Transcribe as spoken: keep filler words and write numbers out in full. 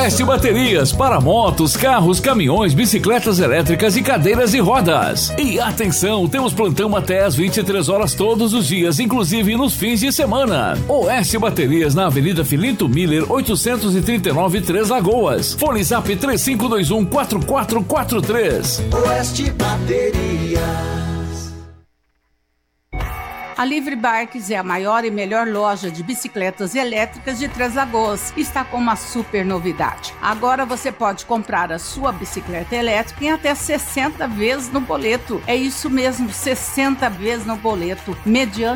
Oeste Baterias para motos, carros, caminhões, bicicletas elétricas e cadeiras de rodas. E atenção, temos plantão até às vinte e três horas todos os dias, inclusive nos fins de semana. Oeste Baterias na Avenida Filinto Miller, oitocentos e trinta e nove, Três Lagoas. Fone Zap três cinco dois um, quatro quatro quatro três. Oeste Baterias. A Livre Bikes é a maior e melhor loja de bicicletas elétricas de Três Lagoas. Está com uma super novidade. Agora você pode comprar a sua bicicleta elétrica em até sessenta vezes no boleto. É isso mesmo, sessenta vezes no boleto, mediante